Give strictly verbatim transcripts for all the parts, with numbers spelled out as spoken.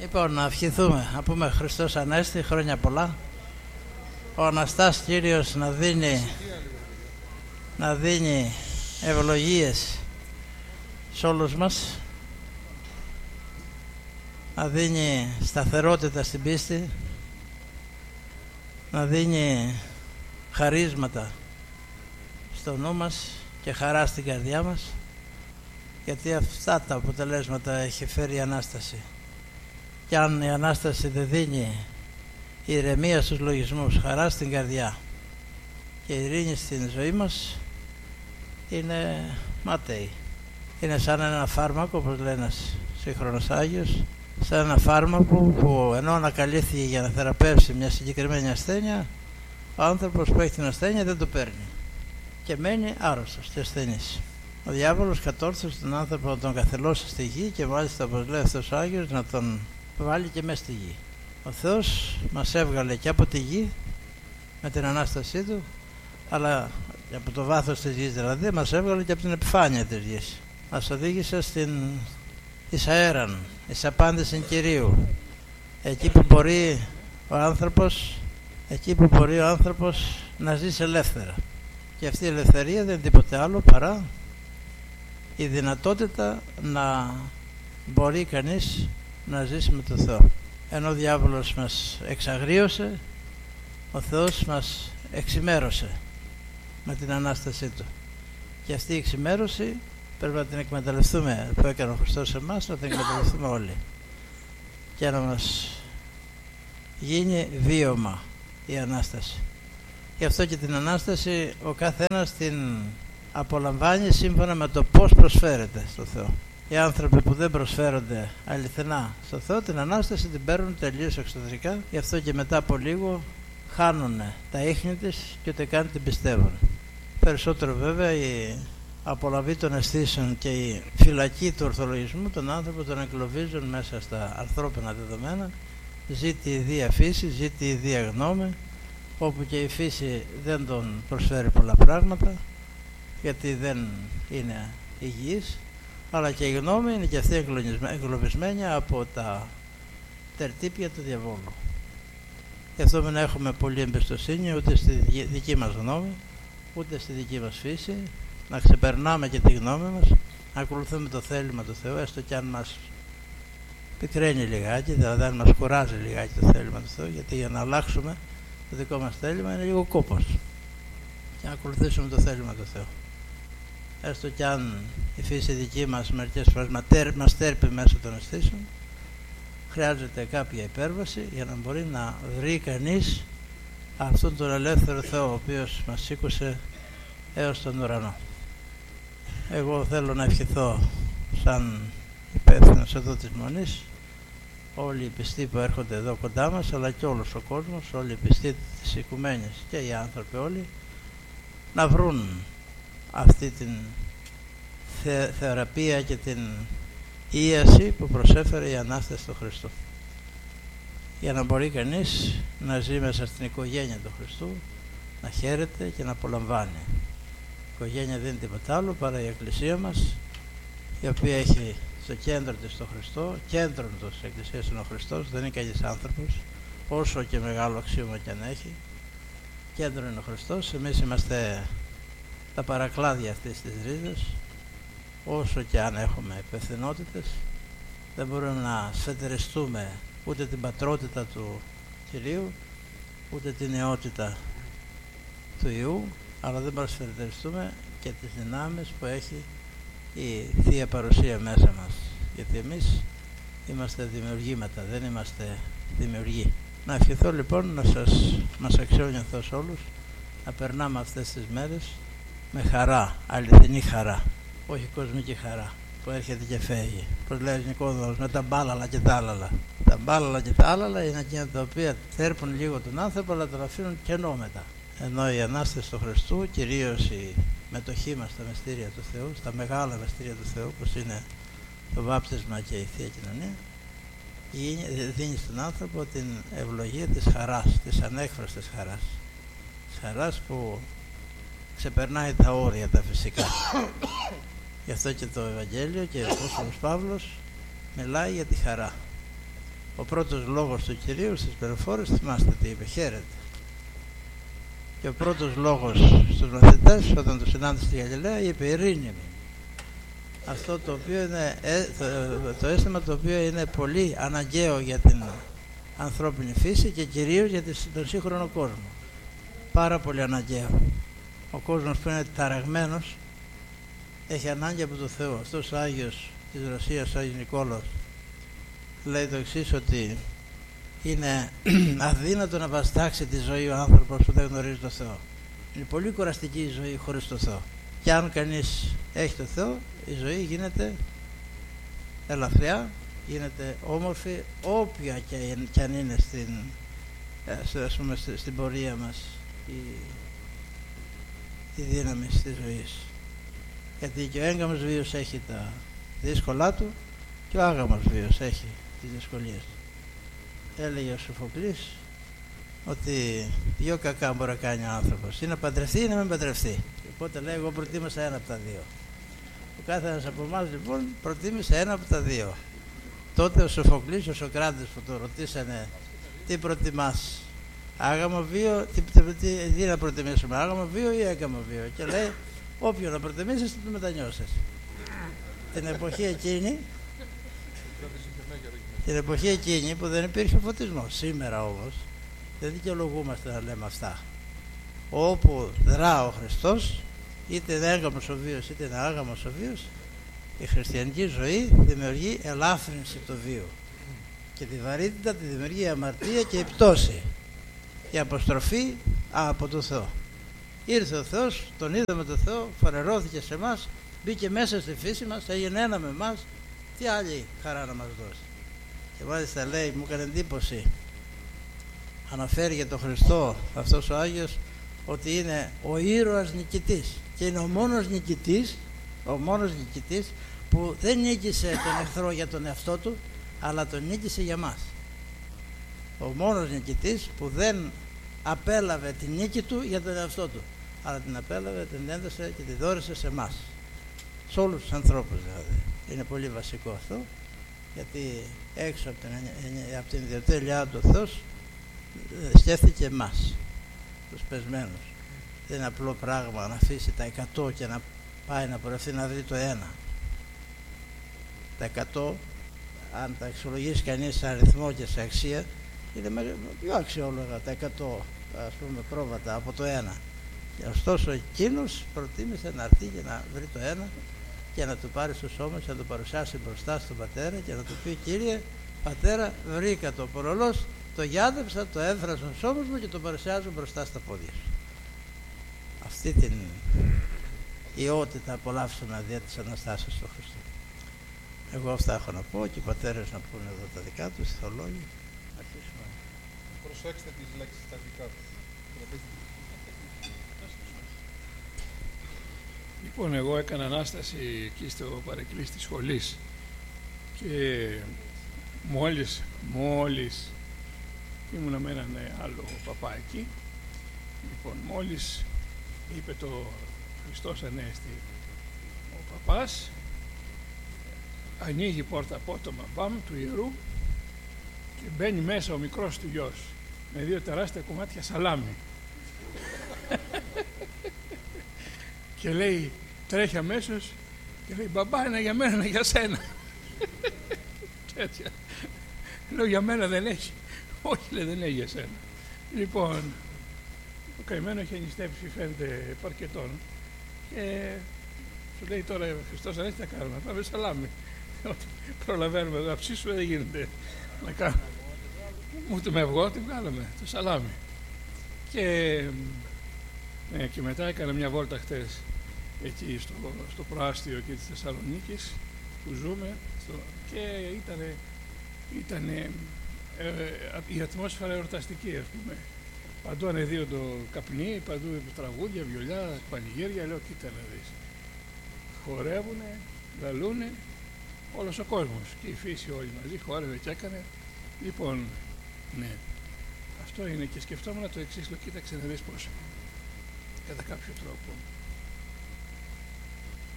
Λοιπόν, να ευχηθούμε, να πούμε Χριστός Ανέστη, χρόνια πολλά. Ο Αναστάς Κύριος να δίνει, να δίνει ευλογίες σε όλους μας, να δίνει σταθερότητα στην πίστη, να δίνει χαρίσματα στο νου μας και χαρά στην καρδιά μας, γιατί αυτά τα αποτελέσματα έχει φέρει η Ανάσταση. Και αν η Ανάσταση δεν δίνει ηρεμία στους λογισμούς, χαρά στην καρδιά και ειρήνη στην ζωή μας, είναι μάταιη. Είναι σαν ένα φάρμακο, όπως λέει ένας σύγχρονος Άγιος, σαν ένα φάρμακο που ενώ ανακαλύφθηκε για να θεραπεύσει μια συγκεκριμένη ασθένεια, ο άνθρωπος που έχει την ασθένεια δεν το παίρνει και μένει άρρωστος και ασθενής. Ο διάβολος κατόρθωσε τον άνθρωπο να τον καθελώσει στη γη και μάλιστα, όπως λέει αυτός ο Άγιος, να τον βάλει και μέσα στη γη. Ο Θεός μας έβγαλε και από τη γη με την Ανάστασή Του, αλλά από το βάθος της γης δηλαδή, μας έβγαλε και από την επιφάνεια της γης. Μας οδήγησε στην εις αέραν, εις απάντηση Κυρίου, εκεί που μπορεί ο άνθρωπος, εκεί που μπορεί ο άνθρωπος να ζήσει ελεύθερα. Και αυτή η ελευθερία δεν είναι τίποτε άλλο παρά η δυνατότητα να μπορεί κανείς να ζήσει με τον Θεό. Ενώ ο διάβολος μας εξαγρίωσε, ο Θεός μας εξημέρωσε με την Ανάστασή Του. Και αυτή η εξημέρωση πρέπει να την εκμεταλλευτούμε, που έκανε ο Χριστός σε εμάς, να την εκμεταλλευτούμε όλοι και να μας γίνει βίωμα η Ανάσταση. Γι' αυτό και την Ανάσταση ο καθένας την απολαμβάνει σύμφωνα με το πώς προσφέρεται στο Θεό. Οι άνθρωποι που δεν προσφέρονται αληθινά στο Θεό, την Ανάσταση την παίρνουν τελείως εξωτερικά, γι' αυτό και μετά από λίγο χάνουν τα ίχνη της και ούτε καν την πιστεύουν. Περισσότερο βέβαια η απολαβή των αισθήσεων και η φυλακή του ορθολογισμού τον άνθρωπο τον εγκλωβίζουν μέσα στα ανθρώπινα δεδομένα. Ζει τη ιδία φύση, ζει τη ιδία γνώμη, όπου και η φύση δεν τον προσφέρει πολλά πράγματα, γιατί δεν είναι υγιής, αλλά και η γνώμη είναι και αυτή εγκλωβισμένη από τα τερτύπια του διαβόλου. Γι' αυτό μην έχουμε πολλή εμπιστοσύνη ούτε στη δική μας γνώμη, ούτε στη δική μας φύση, να ξεπερνάμε και τη γνώμη μας, να ακολουθούμε το θέλημα του Θεού, έστω και αν μας πικραίνει λιγάκι, δηλαδή αν μας κουράζει λιγάκι το θέλημα του Θεού, γιατί για να αλλάξουμε το δικό μας θέλημα είναι λίγο κόπος, και να ακολουθήσουμε το θέλημα του Θεού. Έστω κι αν η φύση δική μας μερικές φορές μας τέρπει μέσω των αισθήσεων, χρειάζεται κάποια υπέρβαση για να μπορεί να βρει κανείς αυτόν τον ελεύθερο Θεό, ο οποίος μας σήκωσε έως τον ουρανό. Εγώ θέλω να ευχηθώ σαν υπεύθυνος εδώ της Μονής, όλοι οι πιστοί που έρχονται εδώ κοντά μας, αλλά και όλος ο κόσμος, όλοι οι πιστοί της οικουμένης και οι άνθρωποι όλοι, να βρουν αυτή την θε, θεραπεία και την ίαση που προσέφερε η Ανάσταση του Χριστού, για να μπορεί κανείς να ζει μέσα στην οικογένεια του Χριστού, να χαίρεται και να απολαμβάνει. Η οικογένεια δεν είναι τίποτα άλλο παρά η Εκκλησία μας, η οποία έχει στο κέντρο της τον Χριστό, κέντρο της Εκκλησίας είναι ο Χριστός, δεν είναι κανείς άνθρωπος, όσο και μεγάλο αξίωμα και αν έχει, κέντρο είναι ο Χριστός. Εμείς είμαστε τα παρακλάδια αυτής της ρίζας, όσο και αν έχουμε υπευθυνότητες, δεν μπορούμε να σφετεριστούμε ούτε την πατρότητα του Κυρίου, ούτε την νεότητα του Υιού, αλλά δεν μπορούμε να σφετεριστούμε και τις δυνάμεις που έχει η Θεία Παρουσία μέσα μας, γιατί εμείς είμαστε δημιουργήματα, δεν είμαστε δημιουργοί. Να ευχηθώ λοιπόν να σας, μας αξιώνει ο Θεός όλους, να περνάμε αυτές τις μέρες με χαρά, αληθινή χαρά, όχι κοσμική χαρά που έρχεται και φεύγει. Πώς λέει ο Νικόδωρος, με τα μπάλαλα και τα άλαλα. Τα μπάλαλα και τα άλαλα είναι εκείνα τα οποία θέρπουν λίγο τον άνθρωπο, αλλά τον αφήνουν κενό μετά. Ενώ η Ανάσταση του Χριστού, κυρίως η μετοχή μας στα μυστήρια του Θεού, στα μεγάλα μυστήρια του Θεού, όπως είναι το βάπτισμα και η Θεία Κοινωνία, δίνει στον άνθρωπο την ευλογία της χαράς, της ανέκφραστης χαράς. Της χαράς που ξεπερνάει τα όρια τα φυσικά. Γι' αυτό και το Ευαγγέλιο και ο Απόστολος Παύλος μιλάει για τη χαρά. Ο πρώτος λόγος του Κυρίου στις Περηφόρες, θυμάστε τι είπε, χαίρετε. Και ο πρώτος λόγος στους μαθητές, όταν τους συνάντησε στη Γαλιλαία, είπε ειρήνη. Αυτό το οποίο είναι το, το αίσθημα το οποίο είναι πολύ αναγκαίο για την ανθρώπινη φύση και κυρίως για τον σύγχρονο κόσμο. Πάρα πολύ αναγκαίο. Ο κόσμος που είναι ταραγμένος έχει ανάγκη από το Θεό. Αυτός ο Άγιος της Ρωσίας, ο Άγιος Νικόλαος, λέει το εξής, ότι είναι αδύνατο να βαστάξει τη ζωή ο άνθρωπος που δεν γνωρίζει το Θεό. Είναι πολύ κουραστική η ζωή χωρίς το Θεό. Και αν κανείς έχει το Θεό, η ζωή γίνεται ελαφριά, γίνεται όμορφη, όποια και αν είναι στην, ας πούμε, στην πορεία μας η, η δύναμη της ζωής. Γιατί και ο έγκαμος βίος έχει τα δύσκολά του και ο άγαμος βίος έχει τις δυσκολίες. Έλεγε ο Σοφοκλής ότι δυο κακά μπορεί να κάνει ο άνθρωπος, ή να παντρευτεί ή να μην παντρευτεί. Οπότε λέει, εγώ προτίμησα ένα από τα δύο. Ο κάθε ένας από εμάς λοιπόν προτίμησε ένα από τα δύο. Τότε ο Σοφοκλής, ο Σοκράτης που το ρωτήσανε, τι προτιμάς, άγαμο βίο, τι, τι, τι, τι να προτιμήσουμε, άγαμο βίο ή έγκαμο βίο? Και λέει, όποιο να προτιμήσεις θα το μετανιώσεις. Την εποχή εκείνη, την εποχή εκείνη που δεν υπήρχε φωτισμός. Σήμερα όμως δεν δικαιολογούμαστε να λέμε αυτά. Όπου δρά ο Χριστός, είτε είναι έγκαμος ο βίος είτε είναι άγαμος ο βίος, η χριστιανική ζωή δημιουργεί ελάφρυνση του βίου και τη βαρύτητα τη δημιουργεί η αμαρτία και η πτώση, η αποστροφή από το Θεό. Ήρθε ο Θεός, τον είδαμε τον Θεό, φανερώθηκε σε εμάς, μπήκε μέσα στη φύση μας, έγινε ένα με εμάς, τι άλλη χαρά να μας δώσει. Και μάλιστα λέει, μου έκανε εντύπωση, αναφέρει για τον Χριστό αυτός ο Άγιος ότι είναι ο ήρωας νικητής και είναι ο μόνος νικητής, ο μόνος νικητής που δεν νίκησε τον εχθρό για τον εαυτό του, αλλά τον νίκησε για μας. Ο μόνος νικητής που δεν απέλαβε την νίκη του για τον εαυτό του, αλλά την απέλαβε, την έδωσε και τη δώρισε σε εμάς, σε όλους τους ανθρώπους δηλαδή. Είναι πολύ βασικό αυτό, γιατί έξω από την, από την ιδιοτέλειά του ο Θεός σκέφτηκε εμάς, τους πεσμένους. Δεν είναι απλό πράγμα να αφήσει τα εκατό και να πάει να πορευτεί να βρει το ένα. Τα εκατό, αν τα αξιολογήσει κανείς σε αριθμό και σε αξία, είναι πιο αξιόλογα τα εκατό, ας πούμε, πρόβατα από το ένα. Και ωστόσο εκείνος προτίμησε να έρθει και να βρει το ένα και να του πάρει στους ώμους και να το παρουσιάσει μπροστά στον πατέρα και να του πει, Κύριε Πατέρα, βρήκα το πορολός, το γιάδεψα, το έβρα στους ώμους μου και το παρουσιάζω μπροστά στα πόδια σου. Αυτή την ιότητα απολαύσαμε δια της Αναστάσεως του Χριστού. Εγώ αυτά έχω να πω και οι πατέρες να πούνε εδώ τα δικά τους, οι θεολόγοι. Αρχίσουμε. Προσέξτε τις λέξεις τα δικά τους. Λοιπόν, εγώ έκανα Ανάσταση εκεί στο παρεκκλήσι της σχολής και μόλις, μόλις ήμουνα με έναν άλλο παπά εκεί, λοιπόν, μόλις είπε το Χριστός Ανέστη ο παπάς, ανοίγει η πόρτα απότομα, μπαμ, του ιερού και μπαίνει μέσα ο μικρός του γιος με δύο τεράστια κομμάτια σαλάμι. Και λέει, τρέχει αμέσως και λέει, μπαμπά, είναι για μένα, είναι για σένα. Τέτοια. Λέω, για μένα δεν έχει. Όχι, λέει, δεν έχει για σένα. Λοιπόν, το καημένο έχει ανιστέψει, φαίνεται παρκετών. Και σου λέει τώρα, Χριστός Ανέστη, τι θα κάνουμε, θα πάμε σαλάμι. Ότι προλαβαίνουμε εδώ, να ψήσουμε δεν γίνεται να κάνουμε. Ούτε με αυγό, τι βγάλαμε, το σαλάμι. Και, ναι, και μετά έκανα μια βόλτα χτες εκεί στο, στο προάστιο εκεί της Θεσσαλονίκης που ζούμε στο, και ήτανε, ήτανε ε, η ατμόσφαιρα εορταστική, ας πούμε. Παντού ανεδίοντο καπνί, παντού τραγούδια, βιολιά, πανηγύρια. Λέω, κοίτα να δεις. Χορεύουνε, λαλούνε, όλος ο κόσμος και η φύση όλη μαζί χόρευε και έκανε. Λοιπόν, ναι, αυτό είναι και σκεφτόμουν το εξής, το κοίταξε να δεις πώς, κατά κάποιο τρόπο.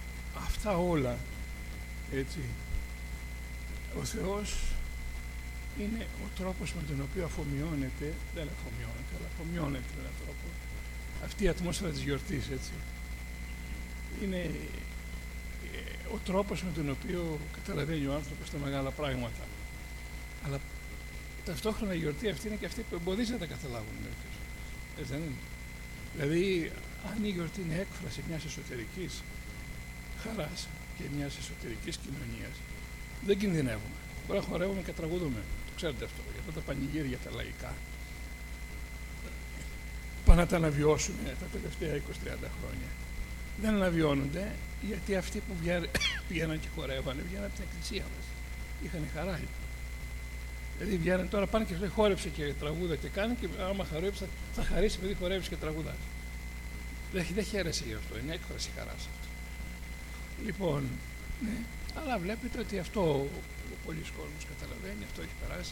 Αυτά όλα, έτσι, ο Θεός είναι ο τρόπος με τον οποίο αφομοιώνεται, δεν αφομοιώνεται, αλλά αφομοιώνεται με έναν τρόπο αυτή η ατμόσφαιρα της γιορτής, έτσι. Είναι ο τρόπος με τον οποίο καταλαβαίνει ο άνθρωπος τα μεγάλα πράγματα. Αλλά ταυτόχρονα η γιορτή αυτή είναι και αυτή που εμποδίζει να τα καταλάβουν μερικές φορές. Έτσι δεν είναι? Δηλαδή, αν η γιορτή είναι έκφραση μιας εσωτερικής χαράς και μιας εσωτερικής κοινωνίας, δεν κινδυνεύουμε. Μπορεί να χορεύουμε και τραγουδούμε. Το ξέρετε αυτό. Για αυτά τα πανηγύρια τα λαϊκά. Πάμε να τα αναβιώσουμε τα τελευταία είκοσι τριάντα χρόνια. Δεν αναβιώνονται γιατί αυτοί που βγαίναν και χορεύανε βγαίναν από την εκκλησία μας. Είχαν χαρά. Δηλαδή βγαίναν τώρα, πάνε και λέει χόρεψε και τραγούδα και κάνει και άμα χαρέψει θα, θα χαρίσει επειδή χορεύεις και τραγουδάς. Δεν, δεν χαίρεσαι γι' αυτό, είναι έκφραση χαράς αυτό. Λοιπόν, ναι, αλλά βλέπετε ότι αυτό ο, ο πολλής κόσμος καταλαβαίνει, αυτό έχει περάσει.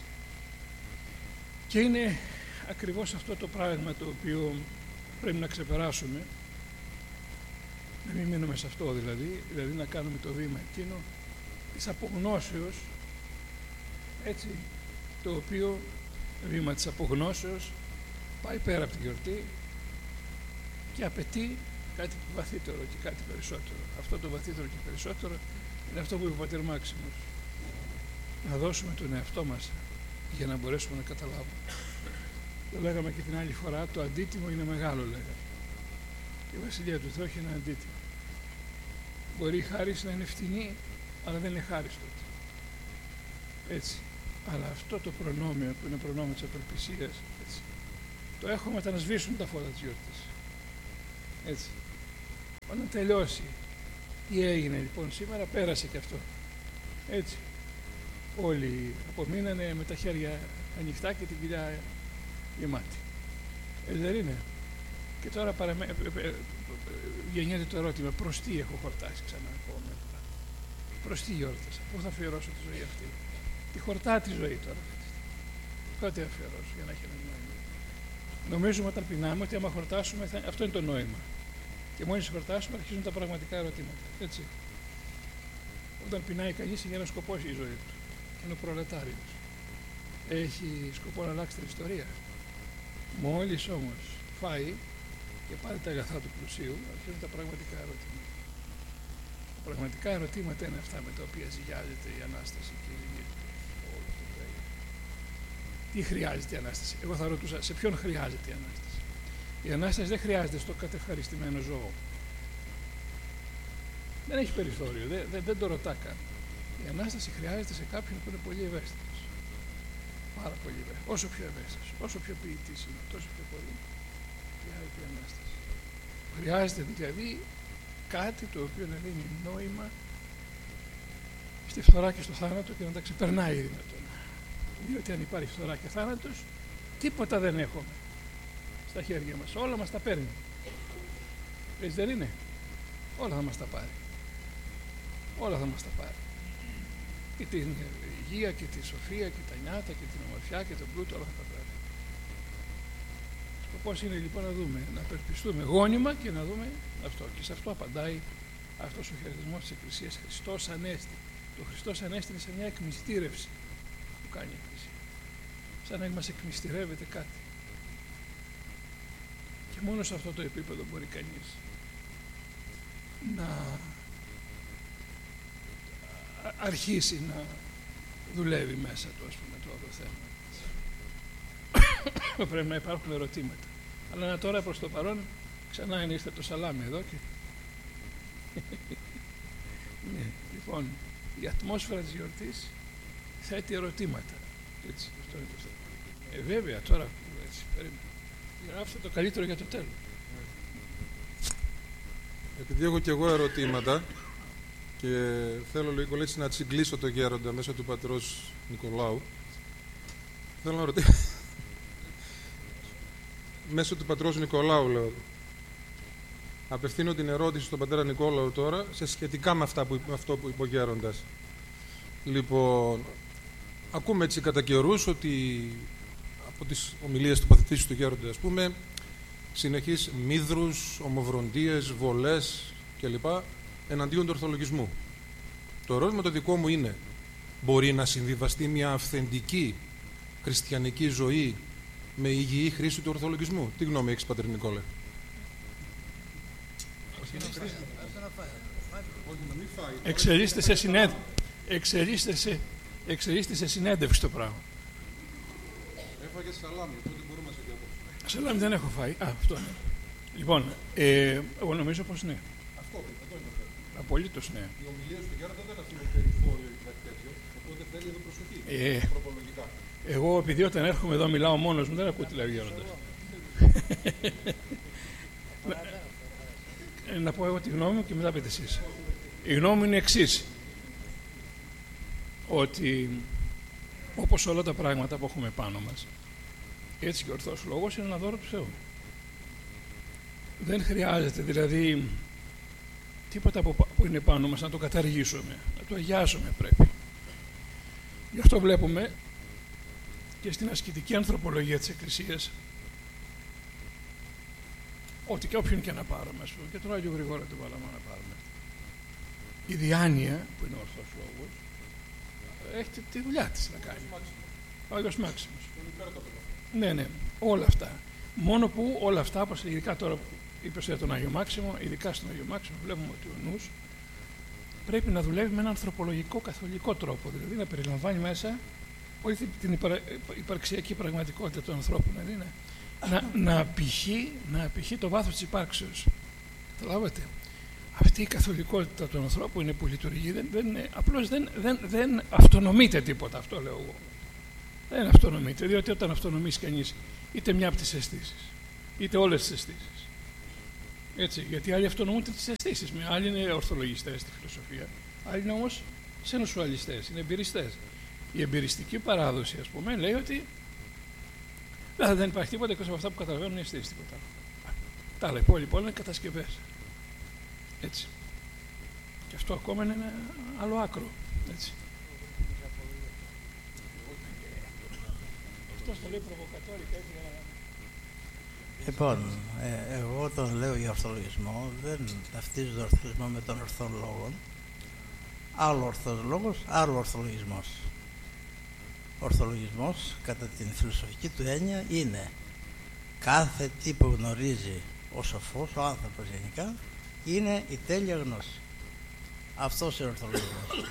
Και είναι ακριβώς αυτό το πράγμα το οποίο πρέπει να ξεπεράσουμε. Να μην μείνουμε σε αυτό δηλαδή, δηλαδή να κάνουμε το βήμα εκείνο της απογνώσεως, έτσι, το οποίο βήμα της απογνώσεως πάει πέρα από τη γιορτή και απαιτεί κάτι βαθύτερο και κάτι περισσότερο. Αυτό το βαθύτερο και περισσότερο είναι αυτό που είπε ο πατήρ Μάξιμος. Να δώσουμε τον εαυτό μας για να μπορέσουμε να καταλάβουμε. Το λέγαμε και την άλλη φορά, το αντίτιμο είναι μεγάλο, λέγαμε. Η Βασιλεία του Θεού έχει ένα αντίτιμο. Μπορεί η χάρις να είναι φτηνή, αλλά δεν είναι χάριστο. Έτσι. Αλλά αυτό το προνόμιο που είναι προνόμιο της απελπισίας, έτσι, το έχουμε όταν σβήσουν τα φώτα της γιορτής. Έτσι. Όταν τελειώσει, τι έγινε λοιπόν σήμερα, πέρασε και αυτό. Έτσι. Όλοι απομείνανε με τα χέρια ανοιχτά και την κοιλιά γεμάτη. Έτσι δεν είναι? Και τώρα παραμε... γεννιέται το ερώτημα, προς τι έχω χορτάσει ξανά ακόμα μετά. Προς τι γιόρτασα, πού θα αφιερώσω τη ζωή αυτή. Τη χορτά τη ζωή τώρα. Πότε αφιερώσω για να έχει ένα νόημα. Νομίζουμε όταν πεινάμε ότι άμα χορτάσουμε, θα... αυτό είναι το νόημα. Και μόλις χορτάσουμε αρχίζουν τα πραγματικά ερωτήματα. Έτσι. Όταν πεινάει κανείς έχει ένα σκοπό η ζωή του. Είναι ο προλετάριος. Έχει σκοπό να αλλάξει την ιστορία. Μόλις όμως φάει και πάρει τα αγαθά του πλουσίου, αρχίζουν τα πραγματικά ερωτήματα. Τα πραγματικά ερωτήματα είναι αυτά με τα οποία ζυγιάζεται η Ανάσταση και η ζυγίζεται όλο αυτό που έγινε. Τι χρειάζεται η Ανάσταση? Εγώ θα ρωτούσα, σε ποιον χρειάζεται η Ανάσταση? Η Ανάσταση δεν χρειάζεται στο κατευχαριστημένο ζώο. Δεν έχει περιθώριο, δεν, δεν, δεν το ρωτά καν. Η Ανάσταση χρειάζεται σε κάποιον που είναι πολύ ευαίσθητος. Πάρα πολύ ευαίσθητος. Όσο πιο ευαίσθητος, όσο πιο ποιητής είναι, τόσο πιο πολύ χρειάζεται η Ανάσταση. Χρειάζεται δηλαδή κάτι το οποίο να δίνει νόημα στη φθορά και στο θάνατο και να τα ξεπερνάει δυνατόν. Διότι αν υπάρχει φθορά και θάνατος, τίποτα δεν έχουμε στα χέρια μας. Όλα μας τα παίρνει. Έτσι δεν είναι? Όλα θα μας τα πάρει. Όλα θα μας τα πάρει. Και την υγεία και τη σοφία και τα νιάτα και την ομορφιά και τον πλούτο, όλα θα τα πάρει. Σκοπός είναι λοιπόν να δούμε, να απελπιστούμε γόνιμα και να δούμε αυτό. Και σε αυτό απαντάει αυτός ο χαιρετισμός της Εκκλησίας. Χριστός Ανέστη. Το Χριστός Ανέστη είναι σε μια εκμυστήρευση που κάνει η Εκκλησία. Σαν να μας εκμυστηρεύεται κάτι. Και μόνο σε αυτό το επίπεδο μπορεί κανείς να αρχίσει να δουλεύει μέσα του, ας πούμε, το άλλο θέμα. Πρέπει να υπάρχουν ερωτήματα. Αλλά να τώρα προς το παρόν ξανά ενίστε το σαλάμι εδώ και... ναι, λοιπόν, η ατμόσφαιρα της γιορτής θέτει ερωτήματα. Έτσι, αυτό είναι το θέμα. Ε, βέβαια, τώρα, έτσι, περίμενε. Γράψτε το καλύτερο για το τέλος. Επειδή έχω και εγώ ερωτήματα και θέλω λίγο έτσι να τσιγκλίσω το γέροντα μέσω του πατρός Νικολάου, θέλω να ρωτήσω μέσω του πατρός Νικολάου, λέω, απευθύνω την ερώτηση στον πατέρα Νικόλαου τώρα σε σχετικά με, αυτά που, με αυτό που είπε ο γέροντας. Λοιπόν, ακούμε έτσι κατά καιρούς ότι από τις ομιλίες του παθητής του γέροντα, ας πούμε, συνεχείς μύδρους, ομοβροντίες, βολές κλπ. Εναντίον του ορθολογισμού. Το ερώτημα το δικό μου είναι, μπορεί να συμβιβαστεί μια αυθεντική χριστιανική ζωή με υγιή χρήση του ορθολογισμού? Τι γνώμη έχεις, Πατέρ Νικόλε? Εξελίσσεται σε, συνέδ... εξελίσσεται σε... εξελίσσεται σε συνέντευξη το πράγμα. Έφαγες σαλάμι, τότε μπορούμε να σε διαπόψουμε. Σαλάμι δεν έχω φάει. Α, αυτό είναι. Λοιπόν, ε, εγώ νομίζω πως ναι. Αυτό, αυτό είναι αυτό. Απολύτως ναι. Οι ομιλίες του Γέροντα δεν αφήνουν περιθώριο ή κάτι τέτοιο, οπότε θέλει εδώ προσοχή. Ε, ανθρωπολογικά. Εγώ επειδή όταν έρχομαι εδώ μιλάω μόνος μου, δεν ακούω τι λέει ο Γέροντας. να, να πω εγώ τη γνώμη μου και μετά πείτε εσείς. Η γνώμη μου είναι εξής. Ότι όπως όλα τα πράγματα που έχουμε πάνω μας, έτσι και ο ορθός λόγος είναι ένα δώρο του Θεού. Δεν χρειάζεται δηλαδή τίποτα που είναι πάνω μας να το καταργήσουμε, να το αγιάσουμε πρέπει. Γι' αυτό βλέπουμε και στην ασκητική ανθρωπολογία της Εκκλησίας ότι και όποιον και να πάρουμε, ας πούμε, και τον Άγιο Γρηγόρα του Παλαμά να πάρουμε, η διάνοια που είναι ο ορθός λόγος έχει τη, τη δουλειά της να κάνει. Ο Άγιος Μάξιμος. Ναι, ναι, όλα αυτά. Μόνο που όλα αυτά, όπως ειδικά τώρα είπες για τον Άγιο Μάξιμο, ειδικά στον Άγιο Μάξιμο βλέπουμε ότι ο νους πρέπει να δουλεύει με έναν ανθρωπολογικό καθολικό τρόπο, δηλαδή να περιλαμβάνει μέσα όλη την υπαρ, υπαρξιακή πραγματικότητα του ανθρώπου, δηλαδή να, να, απηχεί, να απηχεί το βάθος της υπάρξεως. Καταλάβατε. Αυτή η καθολικότητα του ανθρώπου είναι που λειτουργεί, δεν, δεν, απλώς δεν, δεν, δεν αυτονομείται τίποτα, αυτό λέω εγώ. Δεν αυτονομείται, διότι όταν αυτονομήσει κανείς είτε μια από τις αισθήσεις, είτε όλες τις αισθήσεις. Έτσι, γιατί άλλοι αυτονομούνται τις αισθήσεις, με άλλοι είναι ορθολογιστές στη φιλοσοφία, άλλοι είναι όμως σενοσουαλιστές, είναι εμπειριστές. Η εμπειριστική παράδοση, ας πούμε, λέει ότι δεν, δεν υπάρχει τίποτα εκτός από αυτά που καταλαβαίνουν οι αισθήσεις, τίποτα. Τα άλλα υπόλοιπα όλα είναι κατασκευές. Έτσι. Και αυτό ακόμα είναι ένα άλλο άκρο. Έτσι. Αυτός το λέει προβοκατόρικα. Λοιπόν, ε, εγώ τον λέω για ορθολογισμό, δεν ταυτίζω τον ορθολογισμό με τον ορθό λόγο. Άλλο ορθός λόγος, άλλο ορθολογισμός. Ο ορθολογισμός, κατά την φιλοσοφική του έννοια, είναι κάθε τι που γνωρίζει ο σοφός, ο άνθρωπος γενικά, είναι η τέλεια γνώση. Αυτός είναι ο ορθολογισμός.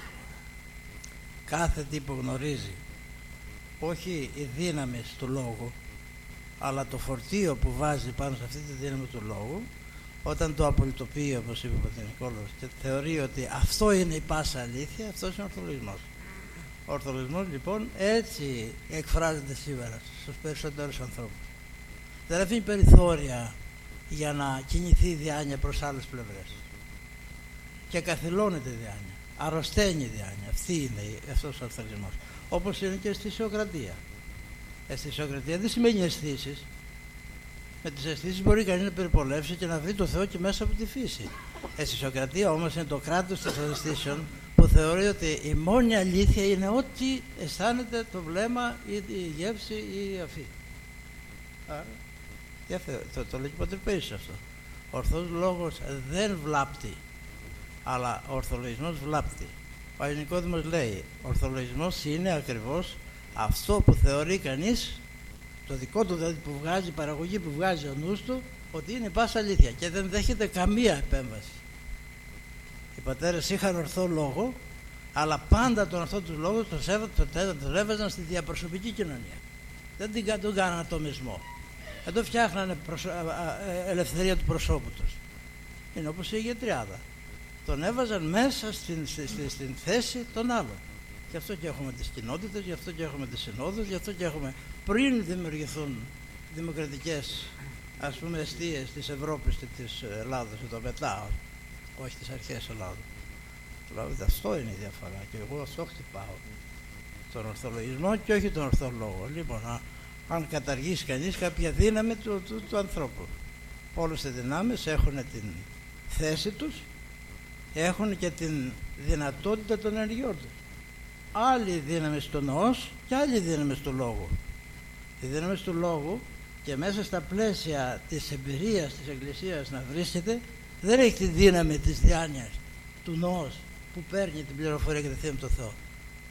Κάθε τι που γνωρίζει, όχι η δύναμη του λόγου, αλλά το φορτίο που βάζει πάνω σε αυτή τη δύναμη του λόγου, όταν το απολυτοποιεί, όπως είπε ο Πατήρ Νικόλαος, και θεωρεί ότι αυτό είναι η πάσα αλήθεια, αυτός είναι ο ορθολογισμός. Ο ορθολογισμός λοιπόν έτσι εκφράζεται σήμερα στους περισσότερους ανθρώπους. Δεν αφήνει περιθώρια για να κινηθεί η διάνοια προς άλλες πλευρές. Και καθυλώνεται η διάνοια, αρρωσταίνει η διάνοια. Αυτή είναι αυτός ο ορθολογισμός. Όπως είναι και στη Σοκρατία. Αισθησιοκρατία δεν σημαίνει αισθήσεις. Με τις αισθήσεις μπορεί κανείς να περιπολεύσει και να βρει το Θεό και μέσα από τη φύση. Αισθησιοκρατία όμως είναι το κράτος των αισθήσεων που θεωρεί ότι η μόνη αλήθεια είναι ό,τι αισθάνεται το βλέμμα ή η γεύση ή η αφή. Άρα, το, το λέει και ο Πατήρ Παΐσιος αυτό. Ο ορθός λόγος δεν βλάπτει, αλλά ο ορθολογισμός βλάπτει. Ο Άγιος Νικόδημος λέει, ο ορθολογισμός είναι ακριβώς αυτό που θεωρεί κανείς, το δικό του δηλαδή που βγάζει, η παραγωγή που βγάζει ο νους του, ότι είναι πάσα αλήθεια και δεν δέχεται καμία επέμβαση. Οι πατέρες είχαν ορθό λόγο, αλλά πάντα τον ορθό του λόγο τον, τον, τον έβαζαν στη διαπροσωπική κοινωνία. Δεν την, τον κάνανε ατομισμό. Δεν το φτιάχνανε προσω, α, α, ελευθερία του προσώπου τους. Είναι όπως η ηγετριάδα. Τον έβαζαν μέσα στην, στη, στη, στην θέση των άλλων. Γι' αυτό και έχουμε τις κοινότητες, γι' αυτό και έχουμε τις συνόδους, γι' αυτό και έχουμε πριν δημιουργηθούν δημοκρατικές, ας πούμε, εστίες της Ευρώπης και της Ελλάδος, εδώ μετά, όχι τις αρχές Ελλάδος. Δηλαδή αυτό είναι η διαφορά και εγώ αυτό χτυπάω. Τον ορθολογισμό και όχι τον ορθό λόγο. Λοιπόν, α, αν καταργήσει κανείς κάποια δύναμη του, του, του ανθρώπου. Όλες οι δυνάμεις έχουν την θέση τους, έχουν και την δυνατότητα των ενεργειών τους. Άλλη δύναμη στο νοός και άλλη δύναμη του λόγου. Η δύναμη του λόγου και μέσα στα πλαίσια της εμπειρίας της Εκκλησίας να βρίσκεται, δεν έχει τη δύναμη της διάνοιας του νοός που παίρνει την πληροφορία και τη θύμη του Θεού.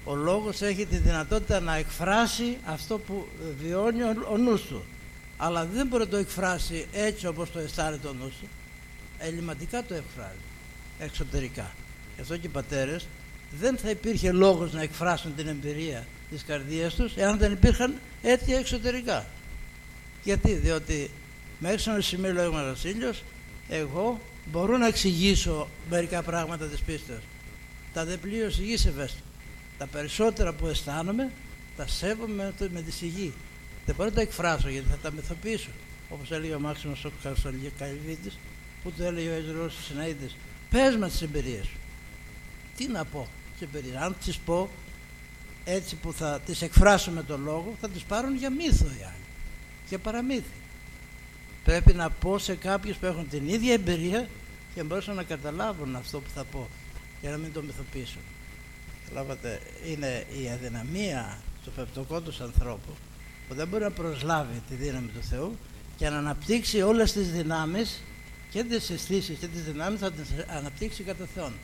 Ο λόγος έχει τη δυνατότητα να εκφράσει αυτό που βιώνει ο, ο νους του. Αλλά δεν μπορεί να το εκφράσει έτσι όπως το αισθάνεται ο νους του. Ελληματικά το εκφράζει, εξωτερικά. Γι' αυτό και οι πατέρες δεν θα υπήρχε λόγος να εκφράσουν την εμπειρία της καρδίας τους εάν δεν υπήρχαν αίτια εξωτερικά. Γιατί, διότι μέχρι σε ένα σημείο, λέγει ο Βασίλειος, εγώ μπορώ να εξηγήσω μερικά πράγματα της πίστεως. Τα δε πλοίως υγιής ευαίσθητο. Τα περισσότερα που αισθάνομαι τα σέβομαι με τη σιγή. Δεν μπορώ να τα εκφράσω γιατί θα τα μυθοποιήσω. Όπως έλεγε ο Μάξιμος ο Καλβίτης, που του έλεγε ο Ισραήλος στους Συναΐτες, πες μας τις εμπειρίες σου. Τι να πω τις εμπειρίες. Αν τις πω έτσι που θα τις εκφράσω με τον λόγο, θα τις πάρουν για μύθο οι άλλοι, για παραμύθι. Πρέπει να πω σε κάποιους που έχουν την ίδια εμπειρία και μπορούσαν να καταλάβουν αυτό που θα πω, για να μην το μυθοποιήσουν. Καταλάβατε, είναι η αδυναμία του πεπτοκόντους ανθρώπου που δεν μπορεί να προσλάβει τη δύναμη του Θεού και να αναπτύξει όλες τις δυνάμεις, και τις αισθήσεις και τις δυνάμεις θα τις αναπτύξει κατά Θεόν,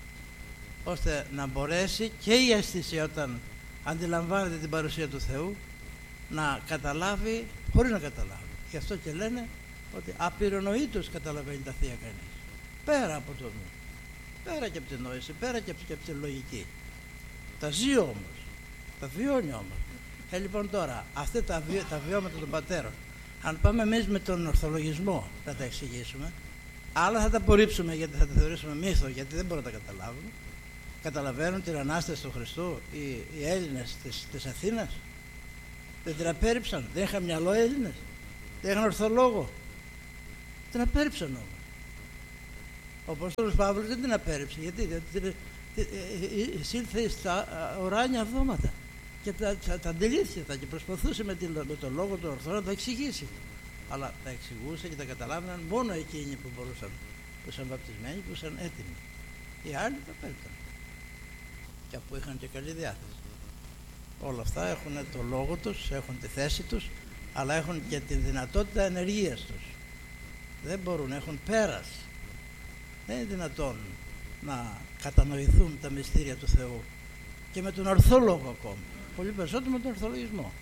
ώστε να μπορέσει και η αίσθηση όταν αντιλαμβάνεται την παρουσία του Θεού να καταλάβει χωρίς να καταλάβει. Γι' αυτό και λένε ότι απειρονοήτως καταλαβαίνει τα θεία κανείς, πέρα από το νου, πέρα και από την νόηση, πέρα και από την λογική. Τα ζει όμως, τα βιώνει όμως. Ε, λοιπόν τώρα, αυτά τα, βι... τα βιώματα των πατέρων, αν πάμε εμείς με τον ορθολογισμό να τα εξηγήσουμε, άλλα θα τα απορρίψουμε γιατί θα τα θεωρήσουμε μύθο, γιατί δεν μπορούμε να τα καταλάβουμε. Καταλαβαίνουν την Ανάσταση του Χριστού οι, οι Έλληνες της, της Αθήνας? Δεν την απέρριψαν, δεν είχαν μυαλό Έλληνες, δεν είχαν ορθολόγο. Την απέρριψαν όμως. Ο Απόστολος Παύλος δεν την απέρριψε, γιατί, γιατί εισήλθε στα ουράνια βδόματα και τα, τα, τα αντιλήφθηκε τα και προσπαθούσε με, την, με τον λόγο του ορθό να τα εξηγήσει. Αλλά τα εξηγούσε και τα καταλάβαιναν μόνο εκείνοι που μπορούσαν, που ήσαν βαπτισμένοι, που ήσαν έτοιμοι. Οι άλλοι τα πέρυσαν. Και αφού είχαν και καλή διάθεση. Όλα αυτά έχουν το λόγο τους, έχουν τη θέση τους, αλλά έχουν και τη δυνατότητα ενεργείας τους. Δεν μπορούν, έχουν πέρας. Δεν είναι δυνατόν να κατανοηθούν τα μυστήρια του Θεού και με τον ορθό λόγο ακόμη. Πολύ περισσότερο με τον ορθολογισμό.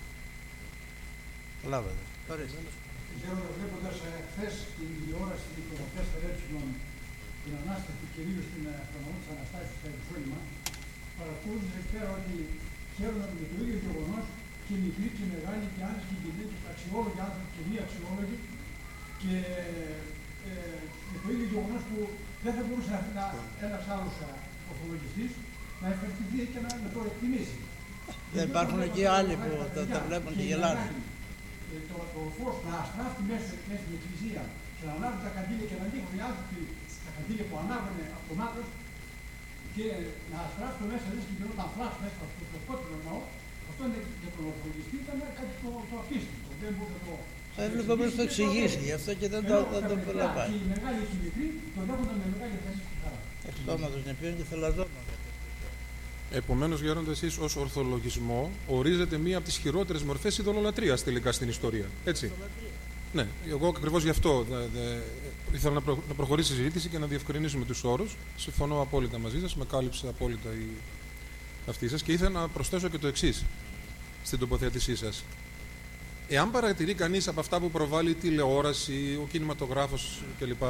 Λάβατε. Βλέποντας χθες την τηλεόραση των τεσσάρων την Ανάσταση και λίγο στην εφαρμογή της Αναστάσεως στα Ιερουσάλημα, παρακολούθησα εκεί πέρα ότι ξέρουν με το ίδιο γεγονός και μικροί και μεγάλοι και άντρες και γυναίκες, αξιόλογοι άνθρωποι και μη αξιόλογοι, και ε, με το ίδιο γεγονός που δεν θα μπορούσε να, ένας άλλος ορθολογιστής να ευχαριστηθεί και να, να το εκτιμήσει. Δεν υπάρχουν και άλλοι που τα, τα βλέπουν και γελάνε. Το, το φως να αστράφει μέσα, μέσα στην εκκλησία και να ανάβουν τα καντήλια και να δείχνουν οι άνθρωποι τα καντήλια που ανάβουν από τον άκρο και να αστράφει το μέσα και γινόταν φλάς μέσα στο κόκκινο ναό, αυτό είναι για τον ορθολογιστή ήταν κάτι το, το απίστευτο. Δεν μπορεί να το. Θα έπρεπε να το εξηγήσει, γι' αυτό και δεν το, το προλαμβάνει. Και οι μεγάλοι και οι μικροί τον δέχονταν με μεγάλη θέση και χαρά. Εκτόματος νηπίων και θελαζόμενων. Επομένως, Γέροντα, εσείς ως ορθολογισμό ορίζετε μία από τις χειρότερες μορφές ειδωλολατρίας τελικά στην ιστορία. Έτσι. Ναι, εγώ ακριβώς γι' αυτό δε, δε, ήθελα να, προ, να προχωρήσει η συζήτηση και να διευκρινίσουμε τους όρους. Συμφωνώ απόλυτα μαζί σας, με κάλυψε απόλυτα η, αυτή σας και ήθελα να προσθέσω και το εξής στην τοποθέτησή σας. Εάν παρατηρεί κανείς από αυτά που προβάλλει η τηλεόραση, ο κινηματογράφος κλπ.,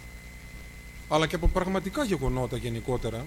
αλλά και από πραγματικά γεγονότα γενικότερα,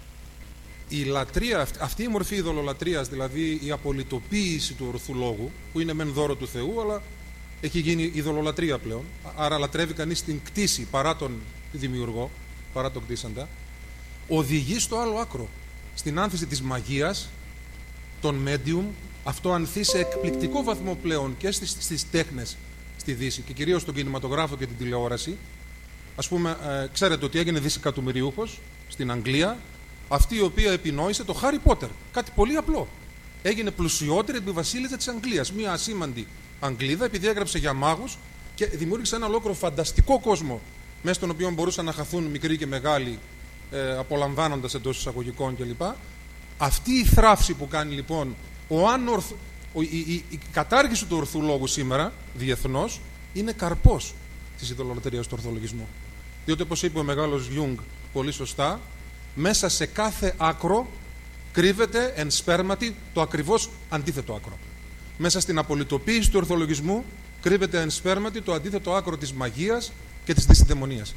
η λατρεία, αυτή η μορφή ειδωλολατρίας, δηλαδή η απολυτοποίηση του ορθού λόγου, που είναι μεν δώρο του Θεού, αλλά έχει γίνει ειδωλολατρία πλέον, άρα λατρεύει κανείς την κτήση παρά τον δημιουργό, παρά τον κτήσαντα, οδηγεί στο άλλο άκρο, στην άνθηση της μαγείας, των medium. Αυτό ανθεί σε εκπληκτικό βαθμό πλέον και στις, στις τέχνες στη Δύση και κυρίως στον κινηματογράφο και την τηλεόραση. Ας πούμε, ε, ξέρετε ότι έγινε δισεκατομμυριούχος στην Αγγλία αυτή η οποία επινόησε το Χάρι Πότερ. Κάτι πολύ απλό. Έγινε πλουσιότερη επί βασίλισσα της Αγγλίας. Μία ασήμαντη Αγγλίδα, επειδή έγραψε για μάγους και δημιούργησε ένα ολόκληρο φανταστικό κόσμο μέσα στον οποίο μπορούσαν να χαθούν μικροί και μεγάλοι, ε, απολαμβάνοντας εντός εισαγωγικών κλπ. Αυτή η θράψη που κάνει λοιπόν ο άνορθ, ο, η, η, η κατάργηση του ορθού λόγου σήμερα διεθνώς είναι καρπός της ειδωλολατρίας του ορθολογισμού. Διότι, όπως είπε ο μεγάλος Γιούγκ πολύ σωστά, μέσα σε κάθε άκρο κρύβεται εν σπέρματι το ακριβώς αντίθετο άκρο. Μέσα στην απολυτοποίηση του ορθολογισμού κρύβεται εν σπέρματι το αντίθετο άκρο της μαγείας και της δυσιδαιμονίας.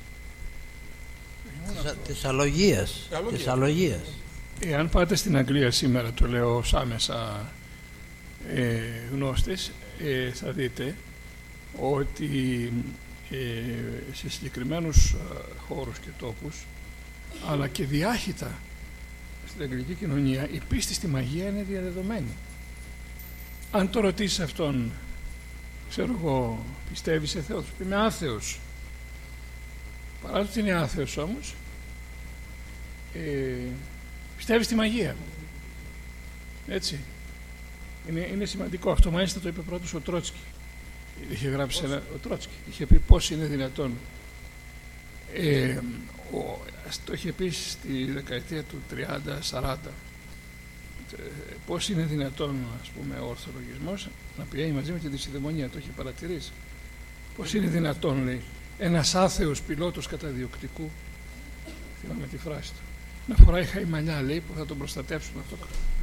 Της αλογίας. Της αλογίας. Εάν πάτε στην Αγγλία σήμερα, το λέω ως άμεσα ε, γνώστες, ε, θα δείτε ότι ε, σε συγκεκριμένους ε, χώρους και τόπους, αλλά και διάχυτα στην αγγλική κοινωνία, η πίστη στη μαγεία είναι διαδεδομένη. Αν το ρωτήσεις αυτόν, ξέρω εγώ, πιστεύει σε Θεό, του πει είμαι άθεος. Παρά το ότι είναι άθεος όμως, ε, πιστεύει στη μαγεία. Έτσι. Είναι, είναι σημαντικό αυτό. Μάλιστα το είπε πρώτος ο Τρότσκι. Είχε γράψει ένα, ο Τρότσκι. Είχε πει πώς είναι δυνατόν. Ε, ο, το είχε πει στη δεκαετία του τριάντα σαράντα. Ε, πώς είναι δυνατόν, ας πούμε, ο ορθολογισμός να πηγαίνει μαζί με τη δυσιδαιμονία. Το είχε παρατηρήσει. Πώς είναι δυνατόν, λέει, ένας άθεος πιλότος καταδιοκτικού, θυμάμαι τη φράση του, να φοράει χαϊμαλιά, λέει, που θα τον προστατεύσουν αυτό.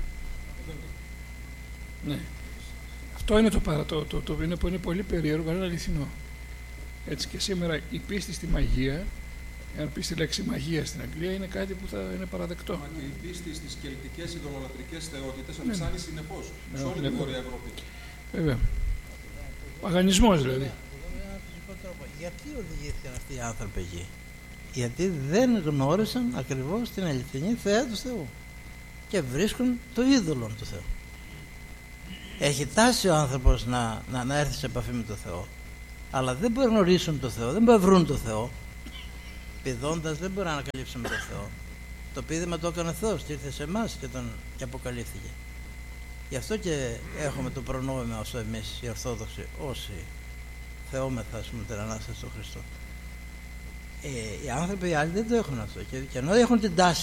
Ναι. Αυτό είναι το, παρα, το, το, το είναι που είναι πολύ περίεργο, αλλά είναι αληθινό. Έτσι και σήμερα η πίστη στη μαγεία, αν πει τη λέξη μαγεία στην Αγγλία, είναι κάτι που θα είναι παραδεκτό. Μα και η πίστη στις κελτικές ειδωλολατρικές θεότητες αυξάνει ναι. συνεχώς ναι. σε όλη ναι. τη Βόρεια Ευρώπη. Βέβαια. Παγανισμός δηλαδή. Γιατί οδηγήθηκαν αυτοί οι άνθρωποι εκεί? Γιατί δεν γνώρισαν ακριβώς την αληθινή θέα του Θεού και βρίσκουν το είδωλο του Θεού. Έχει τάσει ο άνθρωπος να, να, να έρθει σε επαφή με το Θεό, αλλά δεν μπορεί να γνωρίσουν το Θεό, δεν μπορεί να βρουν το Θεό. Πηδώντας δεν μπορεί να ανακαλύψουμε το Θεό. Το πείδημα το έκανε ο Θεός και ήρθε σε εμάς και, τον, και αποκαλύφθηκε. Γι' αυτό και έχουμε το προνόμιο όσο εμείς οι Ορθόδοξοι, όσοι θεόμεθα, ας πούμε, την Ανάσταση του Χριστού. Ε, οι άνθρωποι οι άλλοι δεν το έχουν αυτό και, και ενώ έχουν την τάση